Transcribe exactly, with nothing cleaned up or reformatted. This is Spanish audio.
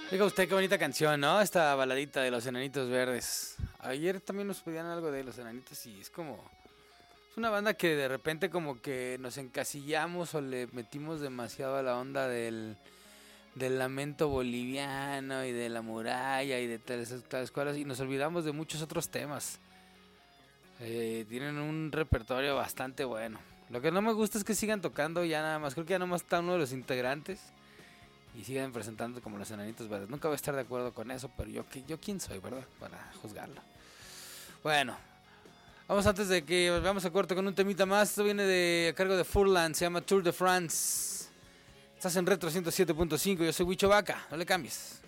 Diga usted qué bonita canción, ¿no? Esta baladita de los Enanitos Verdes. Ayer también nos pedían algo de los Enanitos y es como... Es una banda que de repente como que nos encasillamos o le metimos demasiado a la onda del, del lamento boliviano y de la muralla y de tales, tales cosas y nos olvidamos de muchos otros temas. Eh, tienen un repertorio bastante bueno. Lo que no me gusta es que sigan tocando ya nada más. Creo que ya nada más está uno de los integrantes y sigan presentando como los Enanitos Verdes. Nunca voy a estar de acuerdo con eso, pero yo, yo quién soy, ¿verdad? Para juzgarlo. Bueno, vamos antes de que vamos a corte con un temita más. Esto viene de a cargo de Furlan, se llama Tour de France. Estás en Retro ciento siete punto cinco, yo soy Huicho Vaca, no le cambies.